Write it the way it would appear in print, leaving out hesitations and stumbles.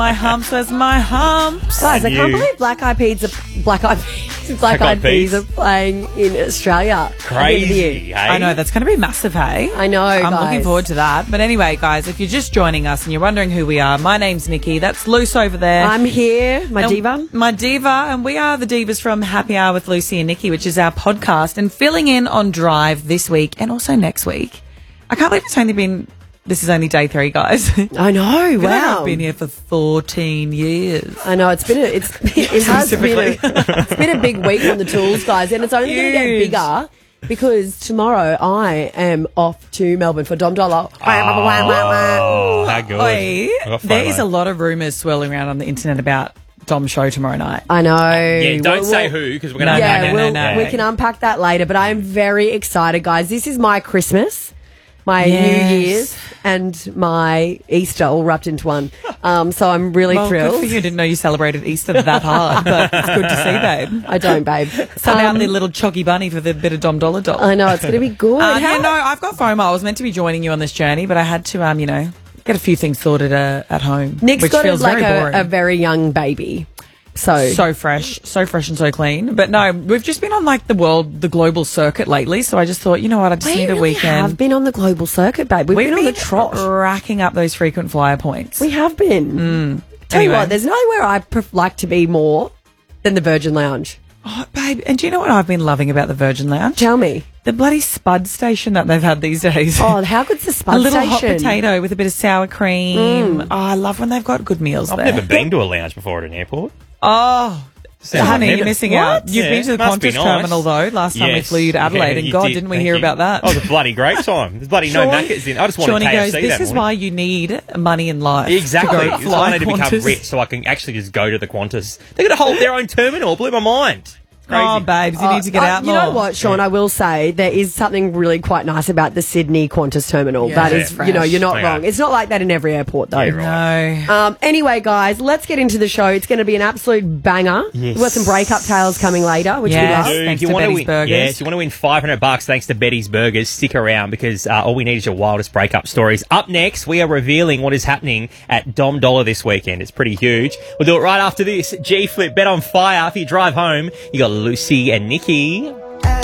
My humps, where's my humps? Guys, I can't believe Black Eyed Peas are playing in Australia. Crazy, hey? I know, that's going to be massive, hey? I know, I'm guys. looking forward to that. But anyway, guys, if you're just joining us and you're wondering who we are, my name's Nikki. That's Luce over there. I'm here, my diva. My diva, and we are the divas from Happy Hour with Lucy and Nikki, which is our podcast, and filling in on Drive this week and also next week. I can't believe this is only day 3, guys. I know, wow. I've been here for 14 years. I know, it has been a big week on the tools, guys, and it's only going to get bigger because tomorrow I am off to Melbourne for Dom Dollar. Oh, how good. Oi, I got there is a FOMO. lot of rumours swirling around on the internet about Dom's show tomorrow night. I know. Yeah, don't say who, because we're going to No. we can unpack that later, but I am very excited, guys. This is my Christmas, my New Year's, and my Easter all wrapped into one. So I'm really thrilled. Good for you. Didn't know you celebrated Easter that hard, but it's good to see, babe. I don't, babe. Cut out the little choggy bunny for the bit of Dom Dollar doll. I know, it's going to be good. I've got FOMO. I was meant to be joining you on this journey, but I had to, get a few things sorted at home. Nick's which got feels like very boring. a very young baby. So fresh and so clean. But no, we've just been on the global circuit lately. So I just thought, you know what, I just need a weekend. Have been on the global circuit, babe. We've been on the trot, racking up those frequent flyer points. We have been. Tell you what, there's nowhere I like to be more than the Virgin Lounge. Oh, babe, and do you know what I've been loving about the Virgin Lounge? Tell me. The bloody spud station that they've had these days. Oh, how good's the spud a little station? hot potato with a bit of sour cream. Oh, I love when they've got good meals I've there. never been to a lounge before at an airport. Oh, honey, you're missing out. You've been to the Must be Qantas nice. terminal, though, last time we Yes. flew you to Adelaide, Yeah, and you God, did. didn't we Thank hear you. about that? Oh, it was a bloody great time. There's bloody no Maccas in. I just wanted Shawnee KFC goes, that this is morning. why you need money in life. Exactly. To go It's fly why I need to become Qantas. rich so I can actually just go to the Qantas. They're going to hold their own terminal. Blew my mind. Crazy. Oh, babes, you need to get out more. You know what, Sean? I will say there is something really quite nice about the Sydney Qantas terminal. Yeah. That is, Yeah. you're not Okay. wrong. It's not like that in every airport, though. Yeah, right. No. Anyway, guys, let's get into the show. It's going to be an absolute banger. Yes. We've got some breakup tales coming later, which Yes. we love. Dude, Thanks if you to want Betty's win, Burgers. Yes, you want to win $500 thanks to Betty's Burgers. Stick around because all we need is your wildest breakup stories. Up next, we are revealing what is happening at Dom Dollar this weekend. It's pretty huge. We'll do it right after this. G Flip, Bet on Fire. If you drive home, you got Lucy and Nikki.